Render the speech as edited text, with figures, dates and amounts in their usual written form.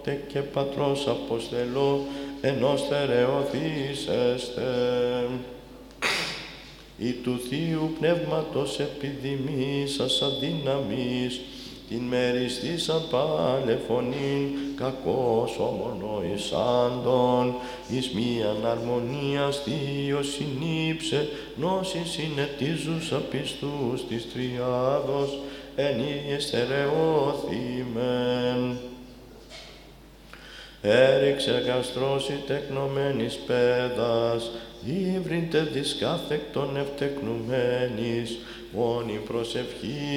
Θεότοκτε και Πατρός Αποστελώ, ενός θερεωθήσεστε. Ή του Θείου Πνεύματος επιδημήσας αδύναμης, την μεριστήσαν πάλε φωνήν, κακός ομονοησάντων, εις μίαν αρμονίας Θείος συνήψε, νόσης συνετίζουσα πιστούς της Τριάδος, εν ίδιες θερεώθημεν. Έριξε γαστρώσει τεκνομένης πέδας, ύβριντε δις κάθεκτον ευτεκνουμένης, μόνη προσευχή